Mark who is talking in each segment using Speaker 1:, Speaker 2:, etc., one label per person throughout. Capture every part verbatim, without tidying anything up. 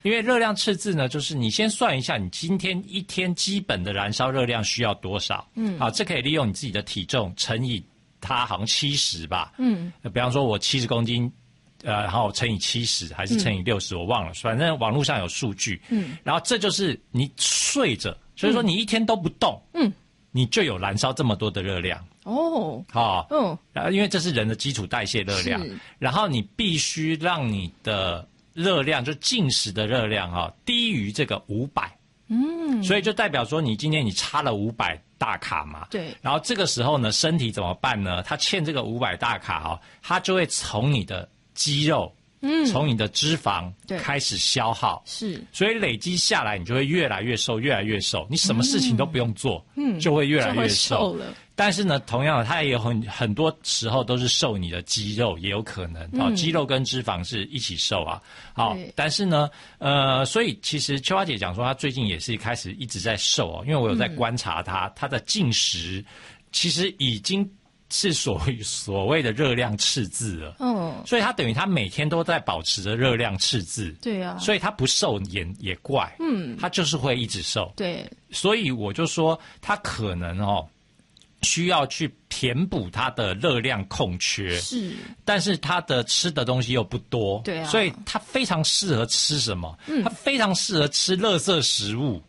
Speaker 1: 因为热量赤字呢，就是你先算一下你今天一天基本的燃烧热量需要多少。嗯，好，这可以利用你自己的体重乘以它好像七十吧。嗯，比方说我七十公斤，呃，然后乘以七十还是乘以六十、嗯，我忘了，反正网络上有数据。嗯，然后这就是你睡着，所以说你一天都不动，嗯，你就有燃烧这么多的热量。哦，好，嗯，然后因为这是人的基础代谢热量，然后你必须让你的热量就进食的热量哈、哦、低于这个五百，嗯，所以就代表说你今天你差了五百大卡嘛，对，然后这个时候呢，身体怎么办呢？它欠这个五百大卡哦，它就会从你的肌肉，嗯，从你的脂肪开始消耗，是，所以累积下来，你就会越来越瘦，越来越瘦，你什么事情都不用做，嗯，就会越来越瘦，就会瘦了。但是呢，同样的，它也有很很多时候都是瘦你的肌肉，也有可能啊、嗯，肌肉跟脂肪是一起瘦啊。好，但是呢，呃，所以其实秋花姐讲说，她最近也是开始一直在瘦哦，因为我有在观察她，她、嗯、的进食其实已经是所所谓的热量赤字了。嗯，所以她等于她每天都在保持着热量赤字。对啊，所以她不瘦也也怪。嗯，她就是会一直瘦。对，所以我就说她可能哦。需要去填补它的热量空缺，是，但是它的吃的东西又不多，对啊，所以它非常适合吃什么？嗯，它非常适合吃垃圾食物。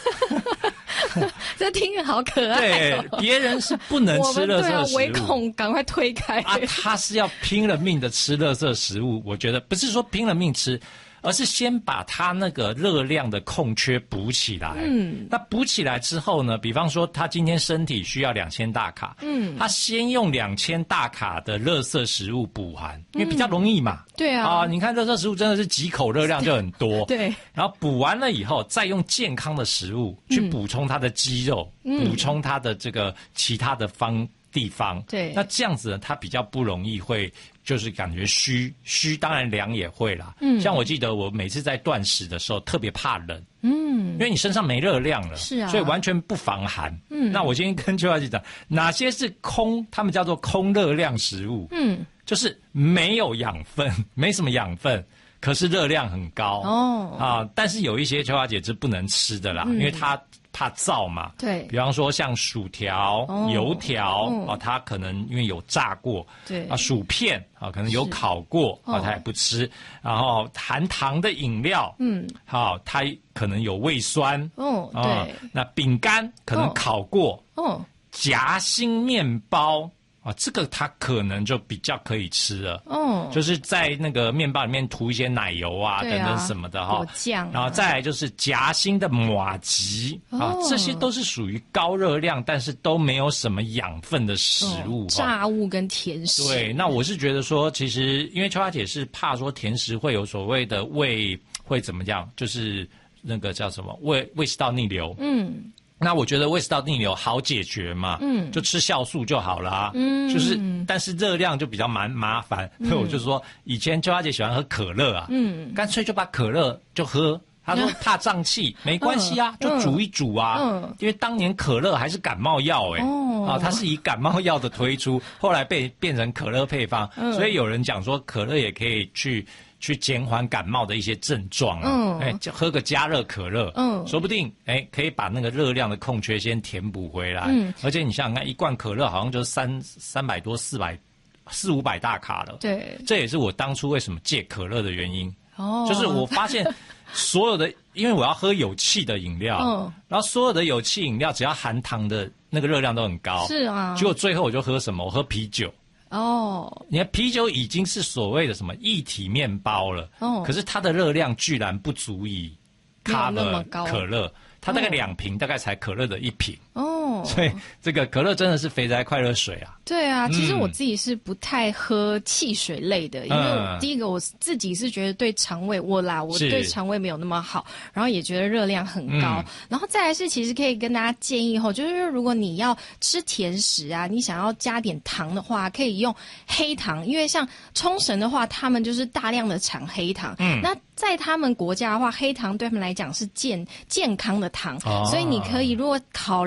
Speaker 2: 这听着好可爱、哦。
Speaker 1: 对，别人是不能吃垃圾食物，我们对啊，
Speaker 2: 唯恐赶快推开
Speaker 1: 啊！他是要拼了命的吃垃圾食物，我觉得不是说拼了命吃。而是先把它那个热量的空缺补起来。嗯，那补起来之后呢，比方说他今天身体需要两千大卡，嗯，他先用两千大卡的垃圾食物补含，因为比较容易嘛。嗯、对啊，啊，你看垃圾食物真的是几口热量就很多。对，然后补完了以后，再用健康的食物去补充他的肌肉，嗯、补充他的这个其他的方地方。对，那这样子呢，他比较不容易会。就是感觉虚虚，当然凉也会啦。嗯，像我记得我每次在断食的时候特别怕冷，嗯，因为你身上没热量了，是啊，所以完全不防寒。嗯，那我今天跟邱小姐讲，哪些是空，他们叫做空热量食物，嗯，就是没有养分，没什么养分，可是热量很高哦啊。但是有一些邱小姐是不能吃的啦，嗯、因为它。怕燥嘛？对，比方说像薯条、哦、油条、嗯、啊，它可能因为有炸过，对啊，薯片啊，可能有烤过啊，它也不吃。然后含糖的饮料，嗯，好、啊，它可能有胃酸，哦，啊、对，那饼干可能烤过，哦，夹心面包。啊，这个它可能就比较可以吃了，哦，就是在那个面包里面涂一些奶油啊，啊等等什么的哈，果酱、啊，然后再来就是夹心的麻糬、哦、啊，这些都是属于高热量，但是都没有什么养分的食物，哦、
Speaker 2: 炸物跟甜食。
Speaker 1: 对，那我是觉得说，其实因为秋花姐是怕说甜食会有所谓的胃会怎么样，就是那个叫什么胃胃食道逆流，嗯。那我觉得胃食道逆流好解决嘛，嗯，就吃酵素就好啦，嗯，就是，但是热量就比较蛮麻烦，所以我就说，以前秋花姐喜欢喝可乐啊，嗯，干脆就把可乐就喝，她说怕胀气，没关系啊，就煮一煮啊，嗯，因为当年可乐还是感冒药哎、欸，哦，啊，它是以感冒药的推出，后来被变成可乐配方，嗯，所以有人讲说可乐也可以去。去减缓感冒的一些症状啊，哎、嗯，就喝个加热可乐，嗯，说不定哎可以把那个热量的空缺先填补回来，嗯，而且你想想看，一罐可乐好像就三三百多、四百、四五百大卡了，对，这也是我当初为什么戒可乐的原因，哦，就是我发现所有的，因为我要喝有气的饮料，嗯，然后所有的有气饮料只要含糖的那个热量都很高，是啊，结果最后我就喝什么？我喝啤酒。哦，你看啤酒已经是所谓的什么液体面包了，哦，可是它的热量居然不足以 cover 可乐，它大概两瓶、哦、大概才可乐的一瓶哦，所以这个可乐真的是肥宅快乐水啊。
Speaker 2: 对啊，其实我自己是不太喝汽水类的，嗯、因为第一个我自己是觉得对肠胃我啦，我对肠胃没有那么好，然后也觉得热量很高，嗯、然后再来是其实可以跟大家建议吼，就是如果你要吃甜食啊，你想要加点糖的话，可以用黑糖，因为像冲绳的话，他们就是大量的产黑糖，嗯，那在他们国家的话，黑糖对他们来讲是健健康的糖，哦，所以你可以如果考量到健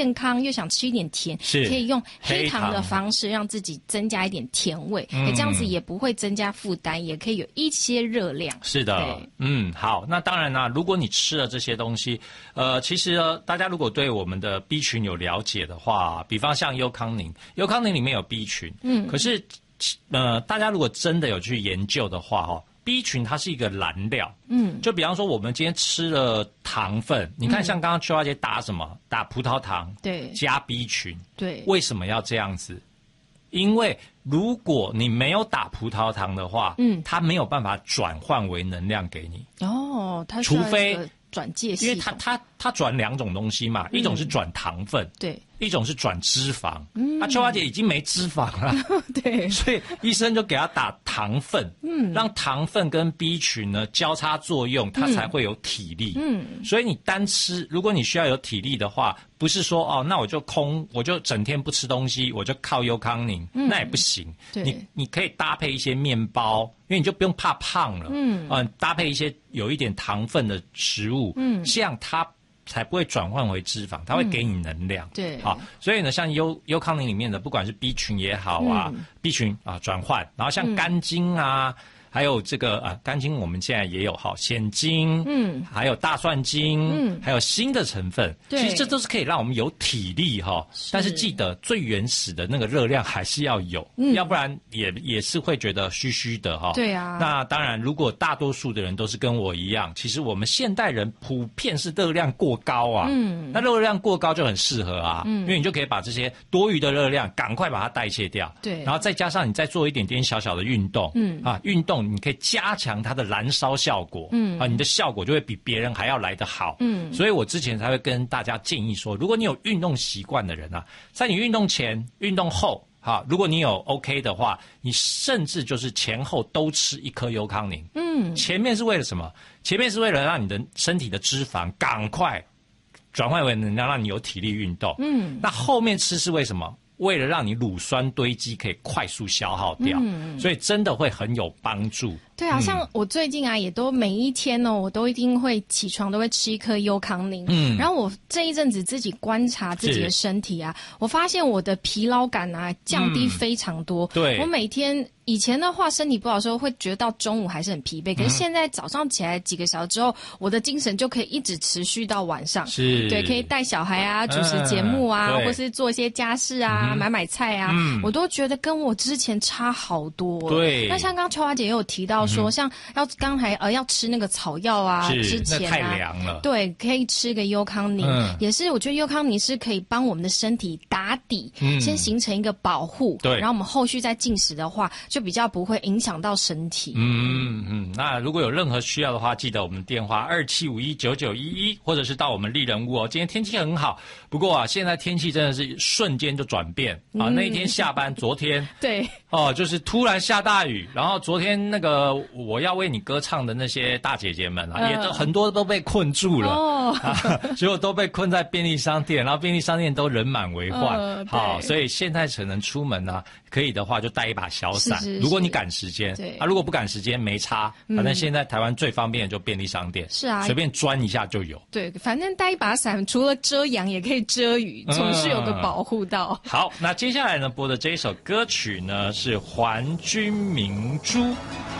Speaker 2: 健康又想吃一点甜，
Speaker 1: 是
Speaker 2: 可以用黑糖的方式让自己增加一点甜味，嗯、这样子也不会增加负担，也可以有一些热量。
Speaker 1: 是的，嗯，好，那当然啦，如果你吃了这些东西，呃，其实呢，大家如果对我们的 B 群有了解的话，比方像优康宁，优康宁里面有 B 群，嗯，可是呃，大家如果真的有去研究的话，哦。B 群它是一个燃料，嗯，就比方说我们今天吃了糖分，你看像刚刚邱小姐打什么？打葡萄糖，
Speaker 2: 对，
Speaker 1: 加 B 群，
Speaker 2: 对，
Speaker 1: 为什么要这样子？因为如果你没有打葡萄糖的话，嗯，它没有办法转换为能量给你。
Speaker 2: 哦，它
Speaker 1: 除非
Speaker 2: 转介系统，
Speaker 1: 因为它它它转两种东西嘛，嗯、一种是转糖分，
Speaker 2: 对。
Speaker 1: 一种是转脂肪，嗯，啊，邱小姐已经没脂肪了，
Speaker 2: 对，
Speaker 1: 所以医生就给她打糖分，嗯，让糖分跟 B 群呢交叉作用，它才会有体力，嗯，所以你单吃，如果你需要有体力的话，不是说哦，那我就空，我就整天不吃东西，我就靠优康宁，嗯、那也不行，
Speaker 2: 对，
Speaker 1: 你你可以搭配一些面包，因为你就不用怕胖了，嗯，啊、呃，搭配一些有一点糖分的食物，嗯，这样它。才不会转换为脂肪，它会给你能量。
Speaker 2: 嗯、对，
Speaker 1: 好，所以呢，像优优康宁里面的，不管是 B 群也好啊、嗯、，B 群啊转换，然后像肝精啊。嗯还有这个啊，肝精我们现在也有哈，鲜精，嗯，还有大蒜精，嗯，还有新的成分，其实这都是可以让我们有体力哈。但是记得最原始的那个热量还是要有，嗯、要不然也也是会觉得虚虚的哈。
Speaker 2: 对啊。
Speaker 1: 那当然，如果大多数的人都是跟我一样，其实我们现代人普遍是热量过高啊。嗯。那热量过高就很适合啊，嗯，因为你就可以把这些多余的热量赶快把它代谢掉。
Speaker 2: 对。
Speaker 1: 然后再加上你再做一点点小小的运动，嗯啊，运动。你可以加强它的燃烧效果，嗯啊，你的效果就会比别人还要来得好，嗯，所以我之前才会跟大家建议说，如果你有运动习惯的人啊，在你运动前、运动后，哈，如果你有 OK 的话，你甚至就是前后都吃一颗优康宁，嗯，前面是为了什么？前面是为了让你的身体的脂肪赶快转换为能量，让你有体力运动，嗯，那后面吃是为什么？为了让你乳酸堆积可以快速消耗掉，嗯、所以真的会很有帮助。
Speaker 2: 对啊，
Speaker 1: 嗯、
Speaker 2: 像我最近啊，也都每一天呢，我都一定会起床都会吃一颗优康宁。嗯，然后我这一阵子自己观察自己的身体啊，我发现我的疲劳感啊降低非常多。
Speaker 1: 嗯、对，
Speaker 2: 我每天以前的话身体不好的时候会觉得到中午还是很疲惫，可是现在早上起来几个小时之后，我的精神就可以一直持续到晚上。
Speaker 1: 是，
Speaker 2: 对，可以带小孩啊，主持节目啊，嗯、或是做一些家事啊，嗯、买买菜啊，嗯、我都觉得跟我之前差好多。
Speaker 1: 对，
Speaker 2: 那像刚刚秋华姐也有提到说，嗯、像要刚才呃要吃那个草药啊，之前啊，
Speaker 1: 太凉了，
Speaker 2: 对，可以吃个优康宁，嗯、也是我觉得优康宁是可以帮我们的身体打底，嗯、先形成一个保护，
Speaker 1: 对，
Speaker 2: 然后我们后续再进食的话，就比较不会影响到身体。
Speaker 1: 嗯嗯，那如果有任何需要的话，记得我们电话二七五一九九一一，或者是到我们丽人屋哦。今天天气很好，不过啊，现在天气真的是瞬间就转变啊。嗯、那一天下班，昨天
Speaker 2: 对
Speaker 1: 哦，就是突然下大雨，然后昨天那个我要为你歌唱的那些大姐姐们啊，呃、也都很多都被困住了，哦啊、结果都被困在便利商店，然后便利商店都人满为患。呃、好，所以现在可能出门呢、啊，可以的话就带一把小伞，
Speaker 2: 是是是，
Speaker 1: 如果你赶时间，
Speaker 2: 对
Speaker 1: 啊，如果不赶时间没差，反正现在台湾最方便的就便利商店，
Speaker 2: 是啊，
Speaker 1: 随便钻一下就有。
Speaker 2: 对，反正带一把伞，除了遮阳也可以遮雨，总是有个保护到。
Speaker 1: 嗯、好，那接下来呢播的这一首歌曲呢是《还君明珠》。